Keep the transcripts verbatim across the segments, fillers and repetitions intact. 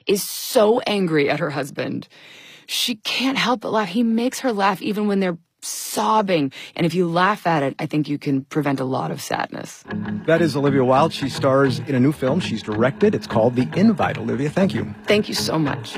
is so angry at her husband. She can't help but laugh. He makes her laugh even when they're sobbing. And if you laugh at it, I think you can prevent a lot of sadness. That is Olivia Wilde. She stars in a new film she's directed. It's called The Invite. Olivia, thank you. Thank you so much.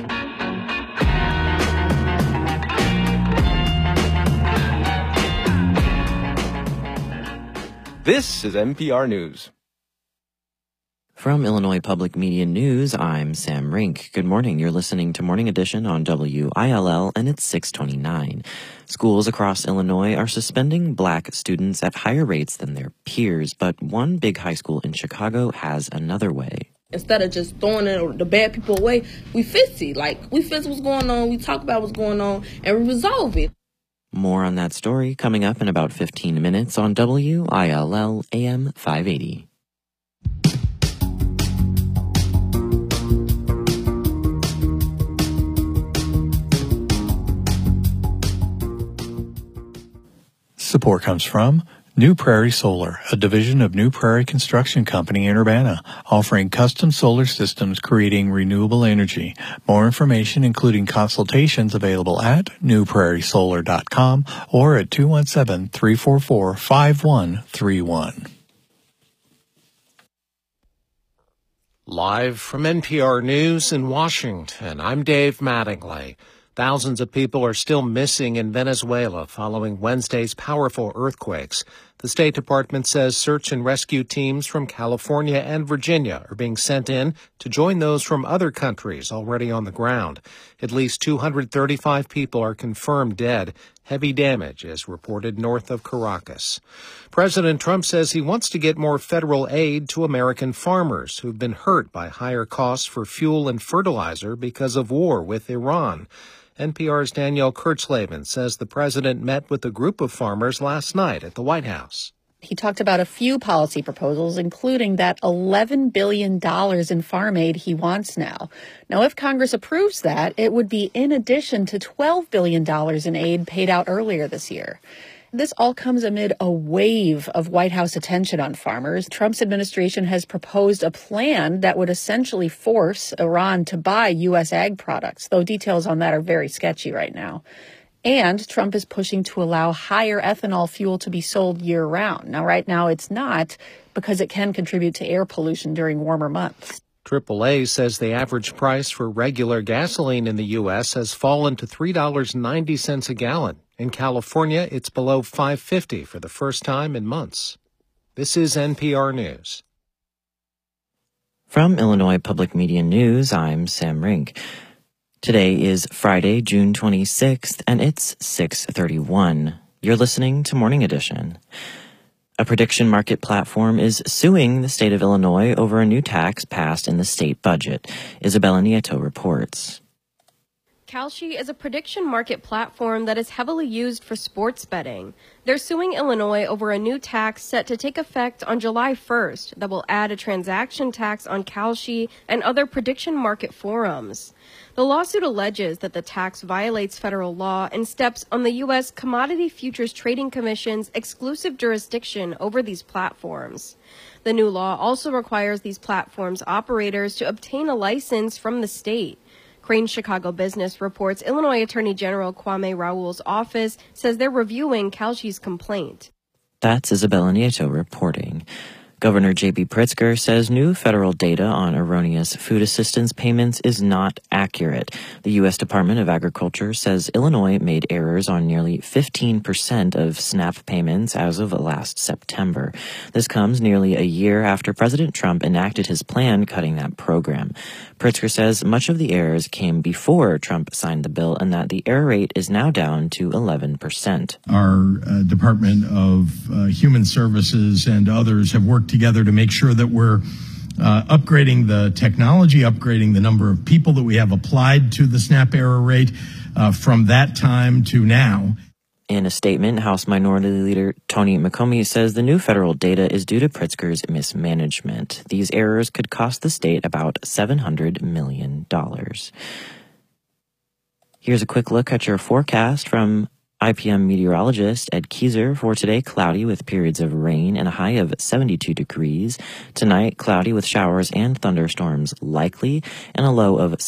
This is N P R News. From Illinois Public Media News, I'm Sam Rink. Good morning. You're listening to Morning Edition on W I L L, and it's six twenty-nine. Schools across Illinois are suspending black students at higher rates than their peers, but one big high school in Chicago has another way. Instead of just throwing it, the bad people away, we fix it. Like, we fix what's going on, we talk about what's going on, and we resolve it. More on that story coming up in about fifteen minutes on W I L L A M five eighty. Support comes from New Prairie Solar, a division of New Prairie Construction Company in Urbana, offering custom solar systems creating renewable energy. More information, including consultations, available at new prairie solar dot com or at two one seven, three four four, five one three one. Live from N P R News in Washington, I'm Dave Mattingly. Thousands of people are still missing in Venezuela following Wednesday's powerful earthquakes. The State Department says search and rescue teams from California and Virginia are being sent in to join those from other countries already on the ground. At least two hundred thirty-five people are confirmed dead. Heavy damage is reported north of Caracas. President Trump says he wants to get more federal aid to American farmers who've been hurt by higher costs for fuel and fertilizer because of war with Iran. N P R's Danielle Kurtzleben says the president met with a group of farmers last night at the White House. He talked about a few policy proposals, including that eleven billion dollars in farm aid he wants now. Now, if Congress approves that, it would be in addition to twelve billion dollars in aid paid out earlier this year. This all comes amid a wave of White House attention on farmers. Trump's administration has proposed a plan that would essentially force Iran to buy U S ag products, though details on that are very sketchy right now. And Trump is pushing to allow higher ethanol fuel to be sold year-round. Now, right now, it's not because it can contribute to air pollution during warmer months. triple A says the average price for regular gasoline in the U S has fallen to three dollars and ninety cents a gallon. In California, it's below five dollars and fifty cents for the first time in months. This is N P R News. From Illinois Public Media News, I'm Sam Rink. Today is Friday, June twenty-sixth, and it's six thirty-one. You're listening to Morning Edition. A prediction market platform is suing the state of Illinois over a new tax passed in the state budget. Isabella Nieto reports. Kalshi is a prediction market platform that is heavily used for sports betting. They're suing Illinois over a new tax set to take effect on July first that will add a transaction tax on Kalshi and other prediction market forums. The lawsuit alleges that the tax violates federal law and steps on the U S Commodity Futures Trading Commission's exclusive jurisdiction over these platforms. The new law also requires these platforms' operators to obtain a license from the state. Crane Chicago Business reports Illinois Attorney General Kwame Raoul's office says they're reviewing Kalshi's complaint. That's Isabella Nieto reporting. Governor J B Pritzker says new federal data on erroneous food assistance payments is not accurate. The U S Department of Agriculture says Illinois made errors on nearly fifteen percent of SNAP payments as of last September. This comes nearly a year after President Trump enacted his plan cutting that program. Pritzker says much of the errors came before Trump signed the bill and that the error rate is now down to eleven percent. Our uh, Department of uh, Human Services and others have worked together to make sure that we're uh, upgrading the technology, upgrading the number of people that we have applied to the SNAP error rate uh, from that time to now. In a statement, House Minority Leader Tony McComey says the new federal data is due to Pritzker's mismanagement. These errors could cost the state about seven hundred million dollars. Here's a quick look at your forecast from I P M meteorologist Ed Keyser. For today, cloudy with periods of rain and a high of seventy-two degrees. Tonight, cloudy with showers and thunderstorms likely and a low of